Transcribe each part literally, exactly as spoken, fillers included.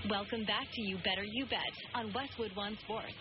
Welcome back to You Better You Bet on Westwood One Sports.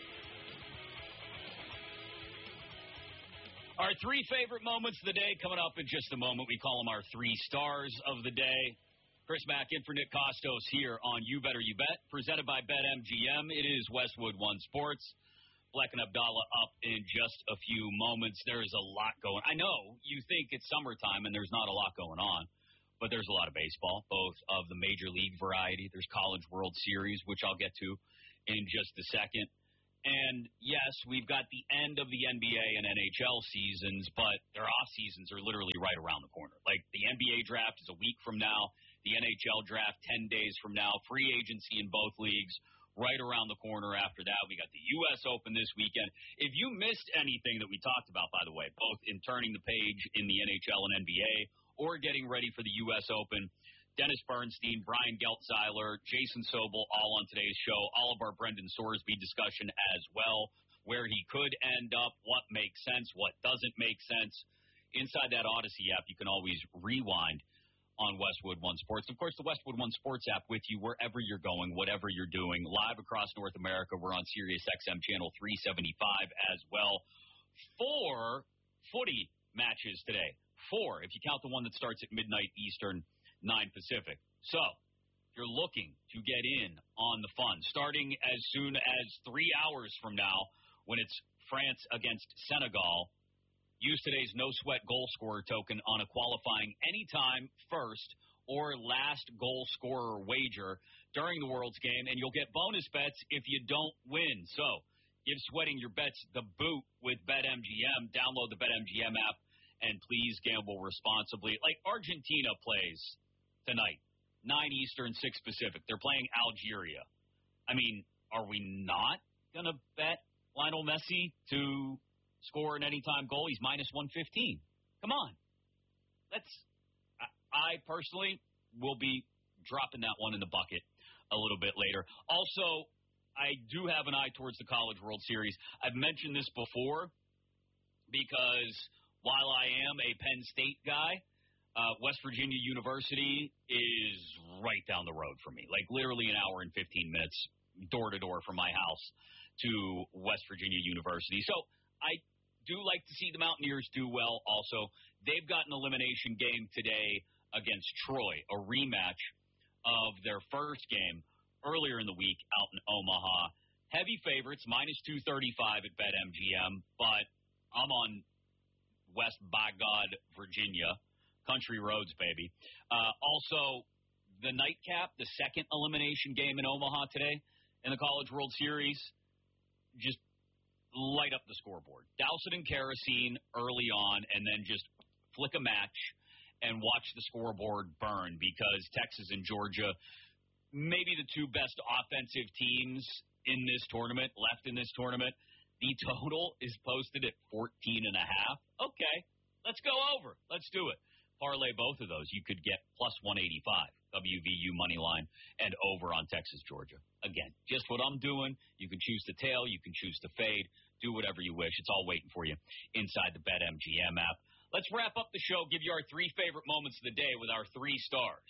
Our three favorite moments of the day coming up in just a moment. We call them our three stars of the day. Chris Mack in for Nick Costos here on You Better You Bet, presented by BetMGM. It is Westwood One Sports. Black and Abdallah up in just a few moments. There is a lot going on. I know you think it's summertime and there's not a lot going on, but there's a lot of baseball, both of the Major League variety. There's College World Series, which I'll get to in just a second. And, yes, we've got the end of the N B A and N H L seasons, but their off seasons are literally right around the corner. Like, the N B A draft is a week from now, the N H L draft ten days from now, free agency in both leagues right around the corner after that. We got the U S Open this weekend. If you missed anything that we talked about, by the way, both in turning the page in the N H L and N B A or getting ready for the U S Open, Dennis Bernstein, Brian Geltzeiler, Jason Sobel, all on today's show. All of our Brendan Sorsby discussion as well, where he could end up, what makes sense, what doesn't make sense. Inside that Odyssey app, you can always rewind on Westwood One Sports. Of course, the Westwood One Sports app with you wherever you're going, whatever you're doing. Live across North America, we're on Sirius X M channel three seventy-five as well. Four footy matches today. Four, if you count the one that starts at midnight Eastern, nine Pacific. So, if you're looking to get in on the fun, starting as soon as three hours from now when it's France against Senegal, use today's no-sweat goal scorer token on a qualifying anytime first or last goal scorer wager during the World's game, and you'll get bonus bets if you don't win. So, give sweating your bets the boot with BetMGM. Download the BetMGM app, and please gamble responsibly. Like Argentina plays tonight, nine Eastern, six Pacific. They're playing Algeria. I mean, are we not going to bet Lionel Messi to score an anytime goal? He's minus one fifteen. Come on. That's, I personally will be dropping that one in the bucket a little bit later. Also, I do have an eye towards the College World Series. I've mentioned this before because while I am a Penn State guy, uh, West Virginia University is right down the road for me. Like literally an hour and fifteen minutes door to door from my house to West Virginia University. So I do like to see the Mountaineers do well also. They've got an elimination game today against Troy, a rematch of their first game earlier in the week out in Omaha. Heavy favorites, minus two thirty-five at BetMGM, but I'm on West by God, Virginia. Country roads, baby. Uh, also, the nightcap, the second elimination game in Omaha today in the College World Series, just light up the scoreboard. Douse it in kerosene early on and then just flick a match and watch the scoreboard burn because Texas and Georgia, maybe the two best offensive teams in this tournament, left in this tournament. The total is posted at fourteen and a half. Okay, let's go over. Let's do it. Parlay both of those. You could get plus one eighty-five, W V U money line, and over on Texas, Georgia. Again, just what I'm doing. You can choose to tail. You can choose to fade. Do whatever you wish. It's all waiting for you inside the BetMGM app. Let's wrap up the show, give you our three favorite moments of the day with our three stars.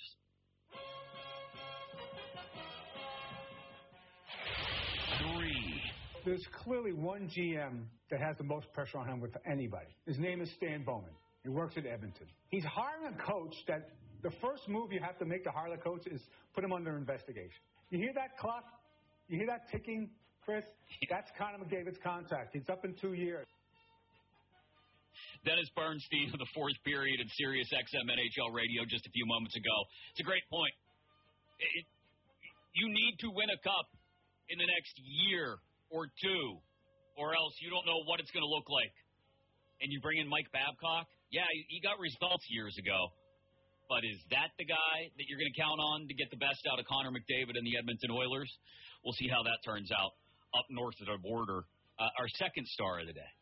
Three. There's clearly one G M that has the most pressure on him with anybody. His name is Stan Bowman. He works at Edmonton. He's hiring a coach that the first move you have to make to hire the coach is put him under investigation. You hear that clock? You hear that ticking, Chris? That's Connor McDavid's contract. He's up in two years. Dennis Bernstein of the fourth period at Sirius X M N H L Radio just a few moments ago. It's a great point. It, you need to win a cup in the next year or two, or else you don't know what it's going to look like. And you bring in Mike Babcock? Yeah, he got results years ago. But is that the guy that you're going to count on to get the best out of Connor McDavid and the Edmonton Oilers? We'll see how that turns out up north of the border. Uh, our second star of the day.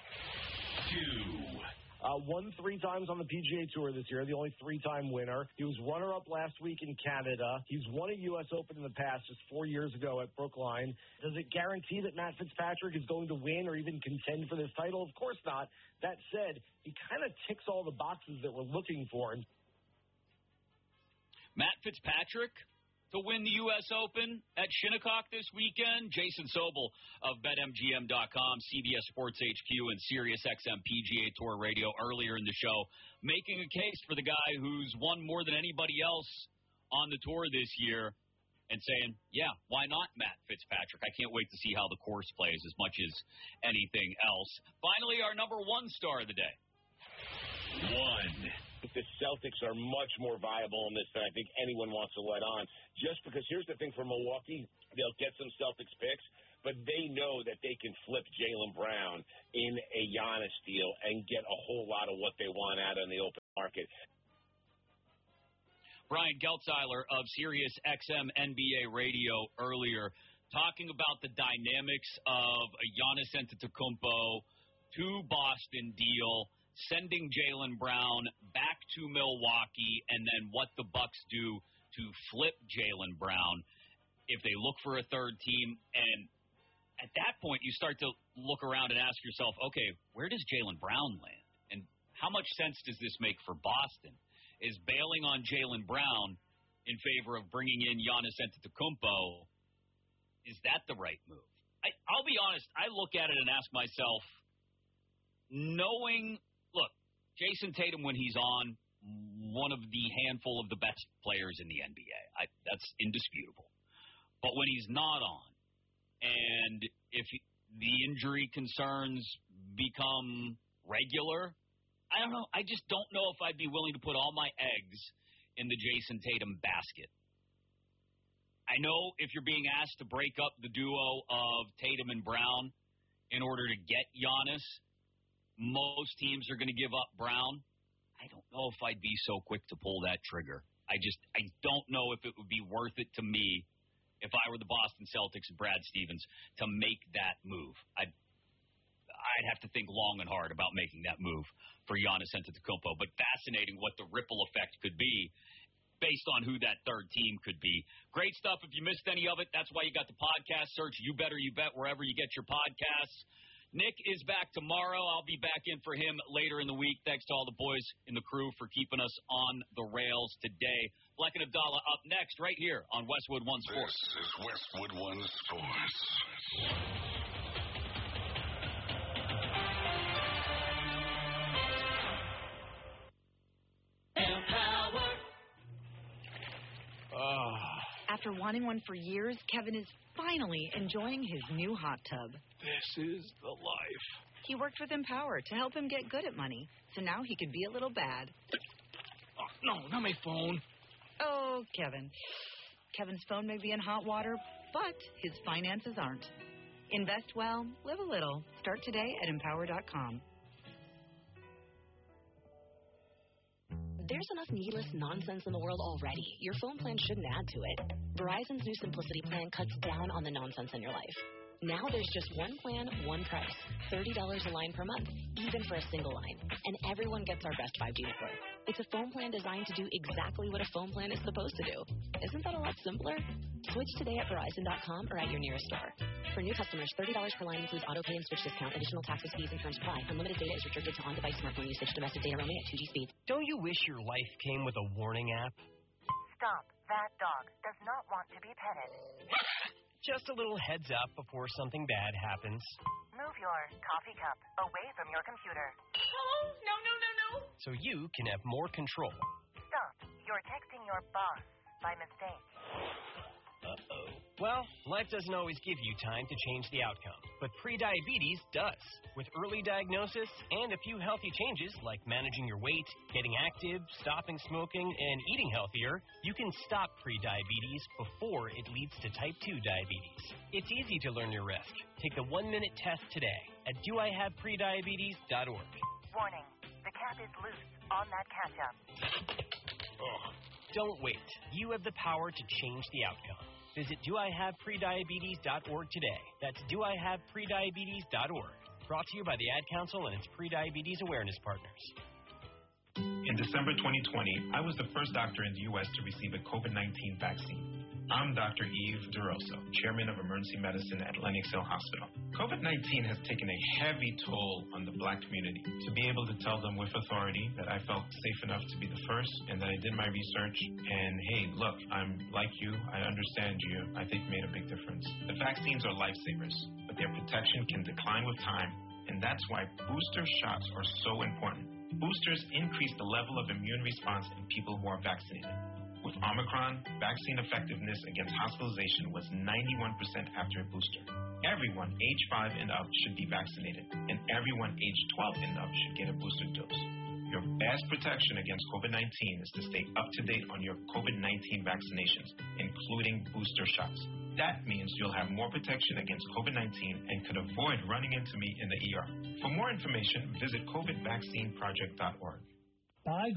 Two. Uh, won three times on the P G A Tour this year, the only three-time winner. He was runner-up last week in Canada. He's won a U S Open in the past, just four years ago at Brookline. Does it guarantee that Matt Fitzpatrick is going to win or even contend for this title? Of course not. That said, he kind of ticks all the boxes that we're looking for. Matt Fitzpatrick to win the U S Open at Shinnecock this weekend? Jason Sobel of Bet M G M dot com, C B S Sports H Q, and Sirius X M P G A Tour Radio earlier in the show, making a case for the guy who's won more than anybody else on the tour this year and saying, yeah, why not Matt Fitzpatrick? I can't wait to see how the course plays as much as anything else. Finally, our number one star of the day. One. The Celtics are much more viable in this than I think anyone wants to let on. Just because here's the thing for Milwaukee, they'll get some Celtics picks, but they know that they can flip Jaylen Brown in a Giannis deal and get a whole lot of what they want out on the open market. Brian Geltzeiler of Sirius X M N B A Radio earlier talking about the dynamics of a Giannis Antetokounmpo to Boston deal, sending Jaylen Brown back to Milwaukee, and then what the Bucks do to flip Jaylen Brown if they look for a third team. And at that point, you start to look around and ask yourself, okay, where does Jaylen Brown land? And how much sense does this make for Boston? Is bailing on Jaylen Brown in favor of bringing in Giannis Antetokounmpo, is that the right move? I, I'll be honest, I look at it and ask myself, knowing, look, Jason Tatum, when he's on, one of the handful of the best players in the N B A. I, that's indisputable. But when he's not on, and if the injury concerns become regular, I don't know. I just don't know if I'd be willing to put all my eggs in the Jason Tatum basket. I know if you're being asked to break up the duo of Tatum and Brown in order to get Giannis, most teams are going to give up Brown. I don't know if I'd be so quick to pull that trigger. I just I don't know if it would be worth it to me if I were the Boston Celtics and Brad Stevens to make that move. I'd I'd have to think long and hard about making that move for Giannis Antetokounmpo. But fascinating what the ripple effect could be based on who that third team could be. Great stuff. If you missed any of it, that's why you got the podcast. Search You Better You Bet wherever you get your podcasts. Nick is back tomorrow. I'll be back in for him later in the week. Thanks to all the boys in the crew for keeping us on the rails today. Black and Abdallah up next right here on Westwood One Sports. This is Westwood One Sports. After wanting one for years, Kevin is finally enjoying his new hot tub. This is the life. He worked with Empower to help him get good at money, so now he could be a little bad. Oh, no, not my phone. Oh, Kevin. Kevin's phone may be in hot water, but his finances aren't. Invest well, live a little. Start today at empower dot com. There's enough needless nonsense in the world already. Your phone plan shouldn't add to it. Verizon's new Simplicity plan cuts down on the nonsense in your life. Now there's just one plan, one price. thirty dollars a line per month, even for a single line. And everyone gets our best five G network. It's a phone plan designed to do exactly what a phone plan is supposed to do. Isn't that a lot simpler? Switch today at Verizon dot com or at your nearest store. For new customers, thirty dollars per line includes auto pay and switch discount. Additional taxes, fees, and terms apply. Unlimited data is restricted to on-device smartphone usage. Domestic data roaming at two G speed. Don't you wish your life came with a warning app? Stop. That dog does not want to be petted. Just a little heads up before something bad happens. Move your coffee cup away from your computer. Oh, no, no, no, no. So you can have more control. Stop. You're texting your boss by mistake. Uh-oh. Well, life doesn't always give you time to change the outcome, but prediabetes does. With early diagnosis and a few healthy changes like managing your weight, getting active, stopping smoking, and eating healthier, you can stop prediabetes before it leads to type two diabetes. It's easy to learn your risk. Take the one-minute test today at do I have prediabetes dot org. Warning, the cap is loose on that catch-up. Ugh. Don't wait. You have the power to change the outcome. Visit do I have prediabetes dot org today. That's do I have prediabetes dot org. Brought to you by the Ad Council and its Prediabetes Awareness Partners. In December twenty twenty, I was the first doctor in the U S to receive a COVID nineteen vaccine. I'm Doctor Eve DeRosa, Chairman of Emergency Medicine at Lenox Hill Hospital. COVID nineteen has taken a heavy toll on the Black community. To be able to tell them with authority that I felt safe enough to be the first and that I did my research and, hey, look, I'm like you, I understand you, I think made a big difference. The vaccines are lifesavers, but their protection can decline with time, and that's why booster shots are so important. Boosters increase the level of immune response in people who are vaccinated. With Omicron, vaccine effectiveness against hospitalization was ninety-one percent after a booster. Everyone age five and up should be vaccinated, and everyone age twelve and up should get a booster dose. Your best protection against COVID nineteen is to stay up to date on your COVID nineteen vaccinations, including booster shots. That means you'll have more protection against COVID nineteen and could avoid running into me in the E R. For more information, visit covid vaccine project dot org. Buy